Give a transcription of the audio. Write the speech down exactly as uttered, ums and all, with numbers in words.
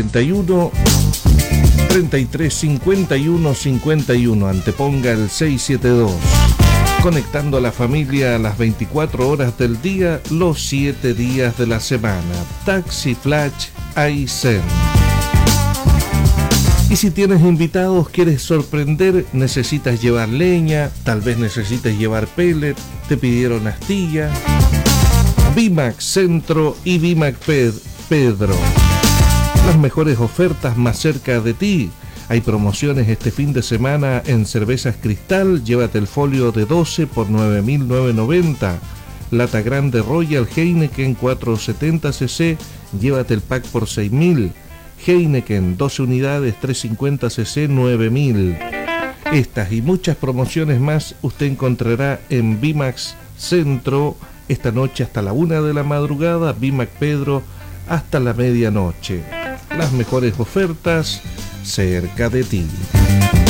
treinta y uno, treinta y tres, cincuenta y uno, cincuenta y uno. Anteponga el seiscientos setenta y dos. Conectando a la familia a las veinticuatro horas del día, los siete días de la semana. Taxi Flash Aysén. Y si tienes invitados, quieres sorprender, necesitas llevar leña, tal vez necesites llevar pellet, te pidieron astilla. Bimac Centro y Bimac Pedro. Las mejores ofertas más cerca de ti. Hay promociones este fin de semana en cervezas Cristal. Llévate el folio de doce por nueve mil novecientos noventa. Lata grande Royal Heineken cuatrocientos setenta centilitros. Llévate el pack por seis mil. Heineken doce unidades trescientos cincuenta centilitros nueve mil. Estas y muchas promociones más usted encontrará en Bimax Centro esta noche hasta la una de la madrugada. Bimac Pedro hasta la medianoche. Las mejores ofertas cerca de ti.